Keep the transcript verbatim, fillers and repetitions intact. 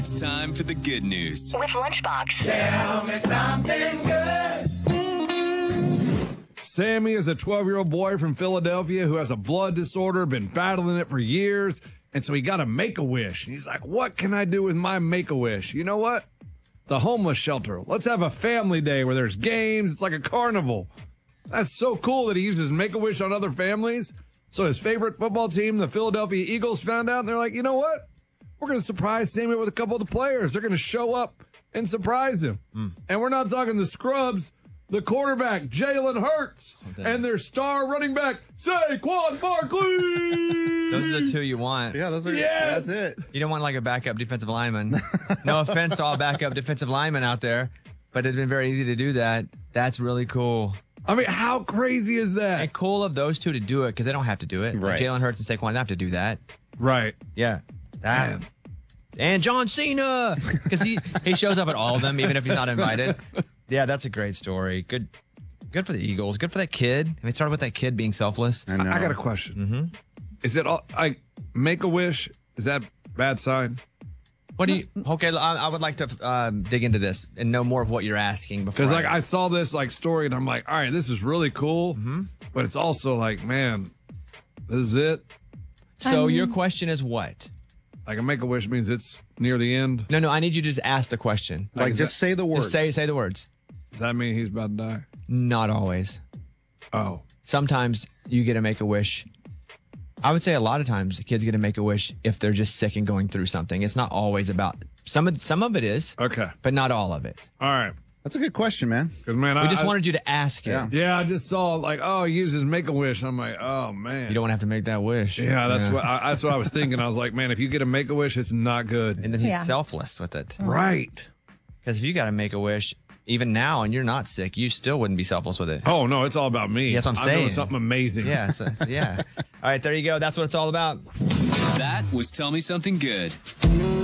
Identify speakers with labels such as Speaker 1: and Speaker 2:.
Speaker 1: It's time for the good news
Speaker 2: with Lunchbox.
Speaker 3: Tell me something good.
Speaker 4: Sammy is a twelve-year-old boy from Philadelphia who has a blood disorder, been battling it for years, and so he got a Make-A-Wish. And he's like, what can I do with my Make-A-Wish? You know what? The homeless shelter. Let's have a family day where there's games. It's like a carnival. That's so cool that he uses Make-A-Wish on other families. So his favorite football team, the Philadelphia Eagles, found out, and they're like, you know what? We're going to surprise Sammy with a couple of the players. They're going to show up and surprise him. Mm. And we're not talking the scrubs, the quarterback, Jalen Hurts, oh, and their star running back, Saquon Barkley.
Speaker 5: Those are the two you want.
Speaker 6: Yeah, those are.
Speaker 4: Yes.
Speaker 6: That's it.
Speaker 5: You don't want like a backup defensive lineman. No offense to all backup defensive linemen out there, but it's been very easy to do that. That's really cool.
Speaker 4: I mean, how crazy is that?
Speaker 5: And cool of those two to do it because they don't have to do it.
Speaker 6: Right.
Speaker 5: Like Jalen Hurts and Saquon don't have to do that.
Speaker 4: Right.
Speaker 5: Yeah. That.
Speaker 4: Man.
Speaker 5: And John Cena, because he, he shows up at all of them, even if he's not invited. Yeah, that's a great story. Good good for the Eagles. Good for that kid. I mean, it started with that kid being selfless.
Speaker 6: I, know.
Speaker 4: I got a question.
Speaker 5: Mm-hmm.
Speaker 4: Is it all, I Make-A-Wish? Is that bad sign?
Speaker 5: What do you, okay, I, I would like to um, dig into this and know more of what you're asking before.
Speaker 4: Because like I saw this like story and I'm like, all right, this is really cool.
Speaker 5: Mm-hmm.
Speaker 4: But it's also like, man, this is it.
Speaker 5: So
Speaker 7: Um,
Speaker 5: your question is what?
Speaker 4: Like a Make-A-Wish means it's near the end.
Speaker 5: No, no, I need you to just ask the question.
Speaker 6: Like,
Speaker 4: Like,
Speaker 6: just say the words.
Speaker 5: Just say say the words.
Speaker 4: Does that mean he's about to die?
Speaker 5: Not always.
Speaker 4: Oh.
Speaker 5: Sometimes you get a Make-A-Wish. I would say a lot of times kids get a Make-A-Wish if they're just sick and going through something. It's not always about some of some of it is,
Speaker 4: Okay.
Speaker 5: but not all of it.
Speaker 4: All right.
Speaker 6: That's a good question, man.
Speaker 4: Because, man,
Speaker 5: We
Speaker 4: I
Speaker 5: just
Speaker 4: I-
Speaker 5: wanted you to ask it.
Speaker 6: Yeah.
Speaker 4: Yeah, I just saw like, oh, he uses Make-A-Wish. I'm like, oh, man.
Speaker 5: You don't want to have to make that wish.
Speaker 4: Yeah, that's what I, that's what I was thinking. I was like, man, if you get a Make-A-Wish, it's not good.
Speaker 5: And then he's
Speaker 7: Yeah.
Speaker 5: selfless with it.
Speaker 4: Right.
Speaker 5: Because if you got to make a wish, even now, and you're not sick, you still wouldn't be selfless with it.
Speaker 4: Oh, no, it's all about me.
Speaker 5: That's what I'm
Speaker 4: doing
Speaker 5: saying.
Speaker 4: something amazing.
Speaker 5: Yeah, so, yeah. All right, there you go. That's what it's all about.
Speaker 1: That was Tell Me Something Good.